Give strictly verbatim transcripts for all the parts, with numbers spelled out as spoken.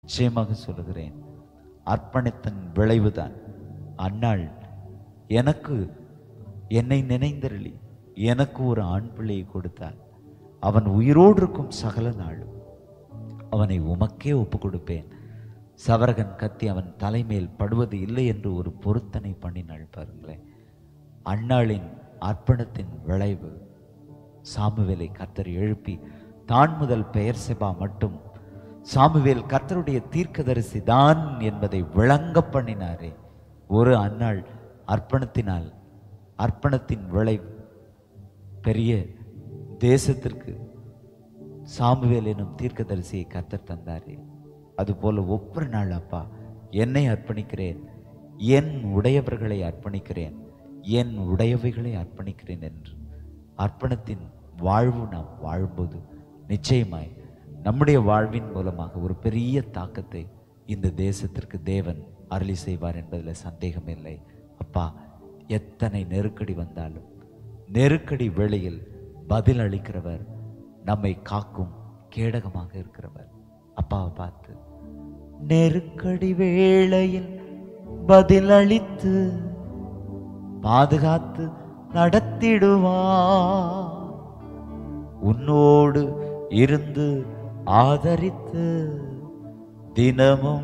நிச்சயமாக சொல்லுகிறேன், அர்ப்பணித்தின் விளைவுதான். அன்னாள் எனக்கு என்னை நினைந்தருளி எனக்கு ஒரு ஆண் பிள்ளையை கொடுத்தாள். அவன் உயிரோடு இருக்கும் சகல நாளும் அவனை உமக்கே ஒப்பு கொடுப்பேன். சவரகன் கத்தி அவன் தலைமேல் படுவது இல்லை என்று ஒரு பொருத்தனை பண்ணினாள். பாருங்களேன், அன்னாளின் அர்ப்பணத்தின் விளைவு. சாமுவேலை கர்த்தர் எழுப்பி தான் முதல் பெயர் செபா மட்டும் சாமுவேல் கர்த்தருடைய தீர்க்கதரிசி தான் என்பதை விளங்க பண்ணினாரே. ஒரு அன்னாள் அர்ப்பணத்தினால், அர்ப்பணத்தின் விளைவு பெரிய தேசத்திற்கு சாமுவேல் எனும் தீர்க்கதரிசியை கர்த்தர் தந்தாரே. அதுபோல ஒவ்வொரு நாள் அப்பா என்னை அர்ப்பணிக்கிறேன், என் உடையவர்களை அர்ப்பணிக்கிறேன், என் உடையவைகளை அர்ப்பணிக்கிறேன் என்று அர்ப்பணத்தின் வாழ்வு நாம் வாழும்போது நிச்சயமாய் நம்முடைய வாழ்வின் மூலமாக ஒரு பெரிய தாக்கத்தை இந்த தேசத்திற்கு தேவன் அருளி செய்வார் என்பதில் சந்தேகம் இல்லை. அப்பா, எத்தனை நெருக்கடி வந்தாலும் நெருக்கடி வேளையில் பதில் அளிக்கிறவர், நம்மை காக்கும் கேடகமாக இருக்கிறவர். அப்பாவை பார்த்து, நெருக்கடி வேளையில் பதில் அளித்து பாதுகாத்து நடத்திடுவார், உன்னோடு இருந்து ஆதரித்து தினமும்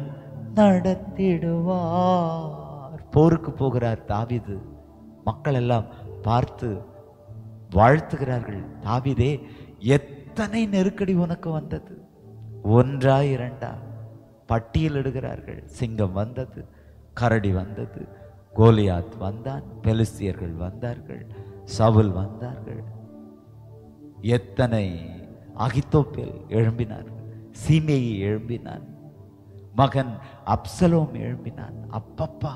நடத்திடுவார். போருக்கு போகிறார் தாவீது. மக்கள் எல்லாம் பார்த்து வாழ்த்துகிறார்கள். தாவீதே, எத்தனை நெருக்கடி உனக்கு வந்தது, ஒன்றா இரண்டா பட்டியலிடுகிறார்கள். சிங்கம் வந்தது, கரடி வந்தது, கோலியாத் வந்தான், பெலிஸ்தியர்கள் வந்தார்கள், சவுல் வந்தார்கள், எத்தனை அகித்தோப்பேல் எழும்பினார்கள், சீமேயி எழும்பினான், மகன் அப்சலோம் எழும்பினான். அப்பப்பா,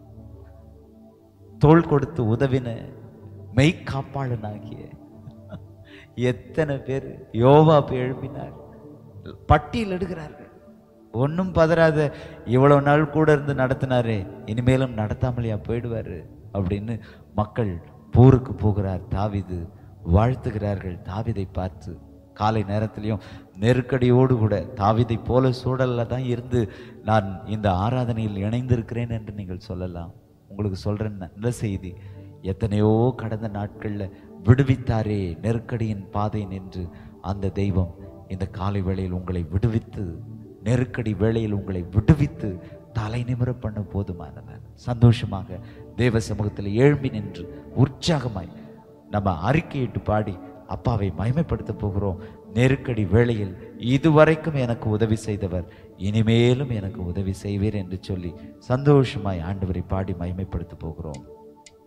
தோள் கொடுத்து உதவின மெய்காப்பாளனாகிய எத்தனை பேர், யோவாப் எழும்பினார். பட்டியல் எடுக்கிறார்கள். ஒன்றும் பதறாத, இவ்வளவு நாள் கூட இருந்து நடத்தினாரே, இனிமேலும் நடத்தாமலையா போயிடுவாரு அப்படின்னு மக்கள் போருக்கு போகிறார் தாவீது வாழ்த்துகிறார்கள். தாவீதை பார்த்து காலை நேரத்திலையும் நெருக்கடியோடு கூட தாவீதை போல சூழல்ல தான் இருந்து நான் இந்த ஆராதனையில் இணைந்திருக்கிறேன் என்று நீங்கள் சொல்லலாம். உங்களுக்கு சொல்றேன் நல்ல செய்தி, எத்தனையோ கடந்த நாட்களில் விடுவித்தாரே நெருக்கடியின் பாதை நின்று. அந்த தெய்வம் இந்த காலை வேளையில் உங்களை விடுவித்து, நெருக்கடி வேளையில் உங்களை விடுவித்து தலை நிமிர பண்ண போதுமானவர். சந்தோஷமாக தேவ சமூகத்தில் எழும்பி நின்று உற்சாகமாய் நம்ம அறிக்கையிட்டு பாடி அப்பாவை மகிமைப்படுத்த போகிறோம். நெருக்கடி வேளையில் இதுவரைக்கும் எனக்கு உதவி செய்தவர் இனிமேலும் எனக்கு உதவி செய்வீர் என்று சொல்லி சந்தோஷமாய் ஆண்டவரை பாடி மகிமைப்படுத்த போகிறோம்.